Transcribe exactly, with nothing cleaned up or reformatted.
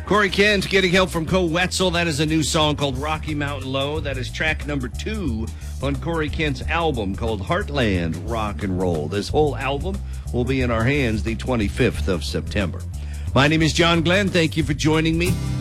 Corey Kent getting help from Co Wetzel. That is a new song called Rocky Mountain Low. That is track number two on Corey Kent's album called Heartland Rock and Roll. This whole album will be in our hands the twenty-fifth of September. My name is John Glenn. Thank you for joining me.